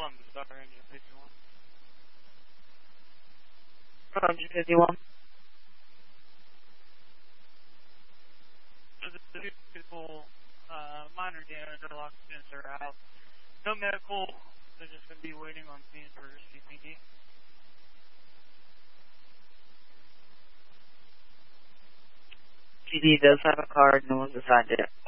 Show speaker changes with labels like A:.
A: Columbus, Dr. Engine 51.
B: Engine 51.
A: So the two people, minor damage, or lock spins are out. No medical, they're just going to be waiting on scenes for CPD.
B: PD does have a card, no one's assigned it.